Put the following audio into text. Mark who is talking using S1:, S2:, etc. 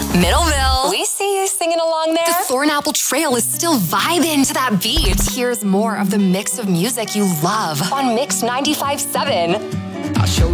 S1: Middleville.
S2: We see you singing along there.
S1: The Thornapple Trail is still vibing to that beat. Here's more of the mix of music you love
S2: on Mix 95.7.
S3: I'll show